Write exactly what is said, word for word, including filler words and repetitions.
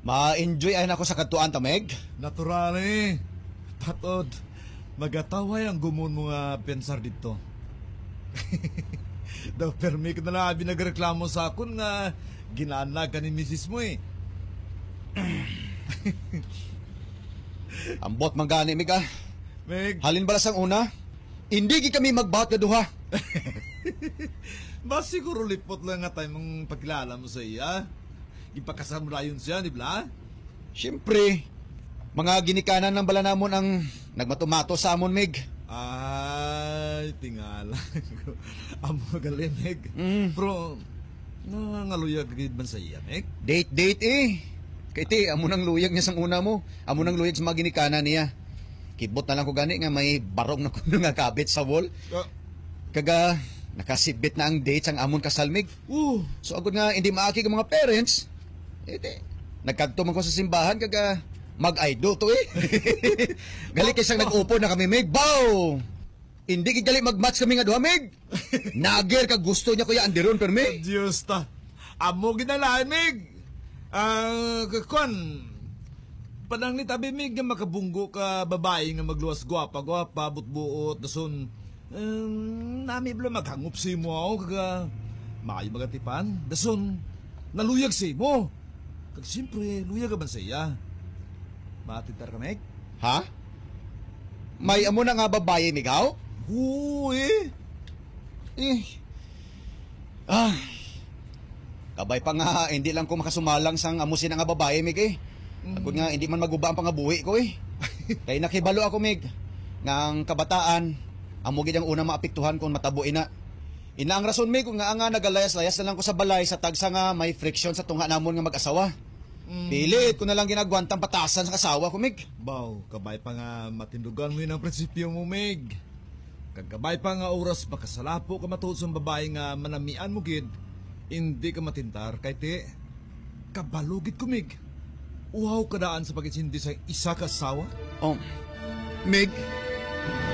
Ma-enjoy ay nako sa katuan ta, Meg. Natural eh. Patod, magataway ang gumon mo nga pensar dito. Daw permi ka na labi nagreklamo sa akon nga ginana ka ni misis mo eh. Ambot man gani, Meg ah. Meg, Halin balas ang una, hindi gi kami magbahat na duha. ba siguro lipot lang nga tayo mong pagkilala mo sa iya. Ipakasamrayon siya, di ba? Siyempre, mga ginikanan ng bala namon ang nagmatumato sa amon, Meg. Ay, tingala. Amo galing, Meg. Mm. Pero, nangangaluyag gid man sa iya, Meg? Date, date eh. Kaya ti, amo nang luyag niya sang una mo. Amo nang luyag sa mga ginikanan niya. Kibot na lang ko gani nga may barong na kuno nga kabit sa wall. Uh, Kaga, nakasibit na ang date sang amon kasal, Meg. uh, So agad nga hindi maaki ang mga parents. Ete, nagkagto man ko sa simbahan kaga mag-idol to eh. Gali kay sang nag-upo na kami, Meg. Bow! Hindi kay gali mag-match kami nga duha, Meg. Nager ka gusto niya kuya andiron per Meg. Diyos ta. Amo ginalaan, Meg. Ah, uh, kwan. Panang ni tabi, Meg, nga makabunggo ka babae nga magluwas gwapa-gwapa, butbuot, dason. Um, nami bala maghangup si mo ako, kaga maayo magatipan. Dason, naluyag si mo. Kag siyempre, luyag ka man sa iya. Matitar ka, Meg? Ha? May amo na nga babae, Migaw? Oo, eh. Eh. Ah. Kabay pa nga, hindi lang ko makasumalang sang amusin nga babae, Mig eh. Agad nga, hindi man maguba ang pangabuhi ko eh. Kaya nakibalo ako, Mig. Nga ang kabataan, amugid ang unang maapektuhan kung matabuin na. Ina ang rason, Mig, kung nga nga nagalayas-layas na lang ko sa balay sa tagsa nga may friction sa tunga namon nga mag-asawa. Mm. Pilit ko na lang ginagwantang patasan sa kasawa ko, Mig. Baw, kabay pa nga matindugan mo yun ang prinsipyo mo, Meg. Kagkabay pa nga oras makasalapo ka matuod sa babae nga manamian mo, gid. Hindi ka matintar, kay te, kabalugit ko, Meg. Uhaw ka daan sa pagkisindi sa isa kasawa? Oh, Mig,